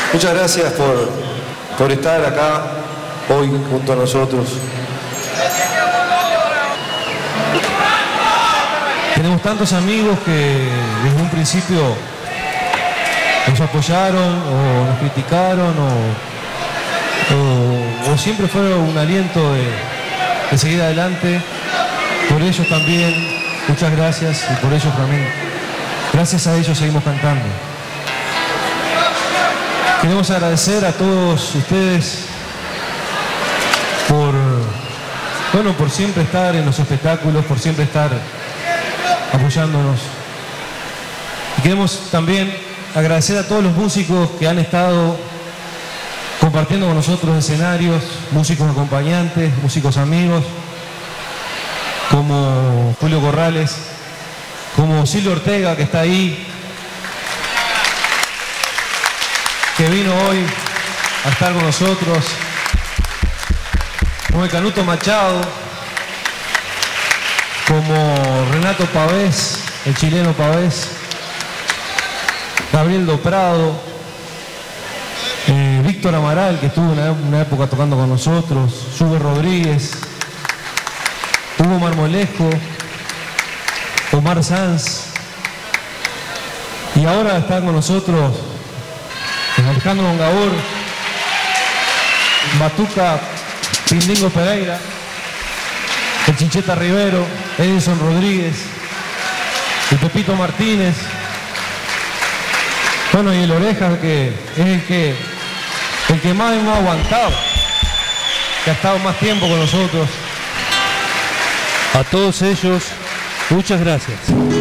Muchas gracias por estar acá hoy junto a nosotros. Tenemos tantos amigos que desde un principio nos apoyaron o nos criticaron o siempre fueron un aliento de seguir adelante. Por ellos también, muchas gracias, y por ellos también. Gracias a ellos seguimos cantando. Queremos agradecer a todos ustedes por siempre estar en los espectáculos, por siempre estar apoyándonos. Y queremos también agradecer a todos los músicos que han estado compartiendo con nosotros escenarios, músicos acompañantes, músicos amigos, como Julio Corrales, como Silvio Ortega, que está ahí, que vino hoy a estar con nosotros, como el Canuto Machado, como Renato Pavés, el chileno Pavés, Gabriel Doprado, Víctor Amaral, que estuvo una época tocando con nosotros, Suber Rodríguez, Hugo Marmolejo, Omar Sanz, y ahora están con nosotros Alejandro Mongaur, Batuca Pindingo Pereira, el Chincheta Rivero, Edison Rodríguez, el Pepito Martínez, bueno, y el Oreja, que es el que más hemos aguantado, que ha estado más tiempo con nosotros. A todos ellos, muchas gracias.